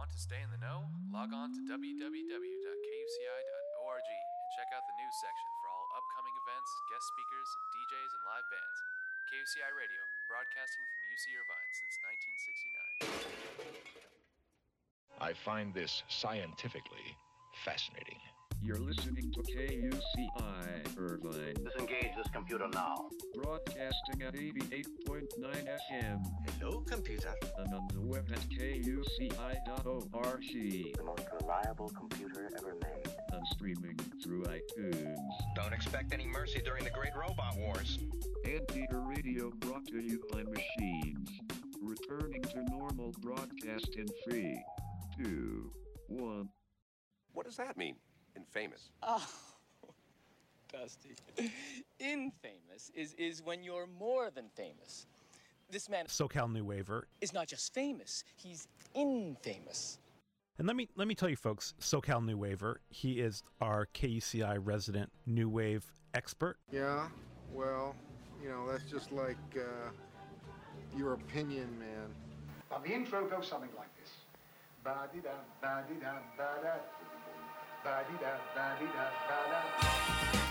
Want to stay in the know? Log on to www.kuci.org and check out the news section for all upcoming events, guest speakers, DJs, and live bands. KUCI Radio, broadcasting from UC Irvine since 1969. I find this scientifically fascinating. You're listening to KUCI Irvine. Disengage this computer now. Broadcasting at 88.9 FM. Hello, computer. And on the web at kuci.org. The most reliable computer ever made. And streaming through iTunes. Don't expect any mercy during the Great Robot Wars. Anteater Radio brought to you by machines. Returning to normal broadcast in 3, 2, 1. What does that mean? Infamous. Oh, Dusty. Infamous is when you're more than famous. This man, SoCal New Waver, is not just famous, he's infamous. And let me tell you folks, SoCal New Waver, he is our KUCI resident new wave expert. Yeah, well, you know, that's just like your opinion, man. Now the intro goes something like this. Ba-di-da, ba-di-da, ba-da. Ba-di-da, ba-di-da, ba-da.